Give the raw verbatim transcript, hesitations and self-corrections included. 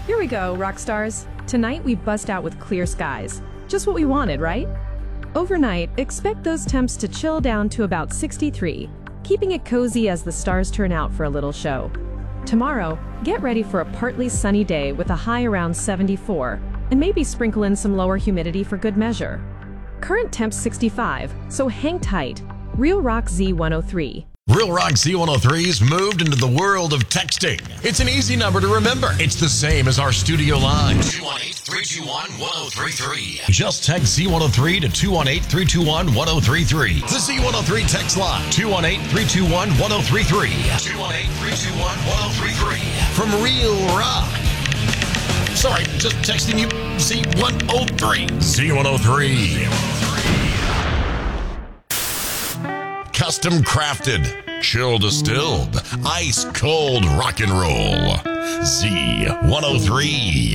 Here we go, rock stars. Tonight we bust out with clear skies. Just what we wanted, right? Overnight, expect those temps to chill down to about sixty-three, keeping it cozy as the stars turn out for a little show. Tomorrow, get ready for a partly sunny day with a high around seventy-four, and maybe sprinkle in some lower humidity for good measure. Current temp sixty-five, so hang tight. Real Rock Z one oh three. Real Rock Z one oh three's moved into the world of texting. It's an easy number to remember. It's the same as our studio line. two one eight, three two one, one oh three three. Just text Z one oh three to two one eight, three two one, one oh three three. The Z one oh three text line. two one eight, three two one, one oh three three. two one eight, three two one, one oh three three. From Real Rock. Sorry, just texting you Z one oh three. Z one oh three. Custom crafted, chill distilled, ice cold rock and roll. Z one oh three.